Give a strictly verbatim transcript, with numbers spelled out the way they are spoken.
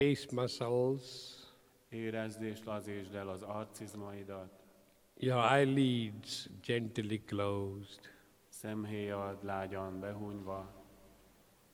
face muscles, Érezd és lazítsd el az arcizmaidat, your eyelids gently closed. szemhéjad lágyan behunyva,